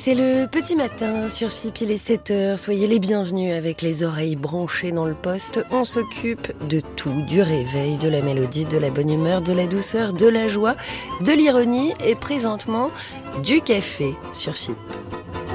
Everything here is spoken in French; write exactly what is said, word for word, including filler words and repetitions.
C'est le petit matin sur F I P, il est sept heures. Soyez les bienvenus avec les oreilles branchées dans le poste. On s'occupe de tout, du réveil, de la mélodie, de la bonne humeur, de la douceur, de la joie, de l'ironie et présentement du café sur F I P.